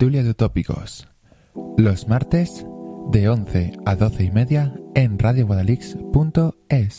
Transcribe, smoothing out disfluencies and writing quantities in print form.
Tertulia de Utópicos. Los martes de 11 a 12:30 en radioguadalix.es.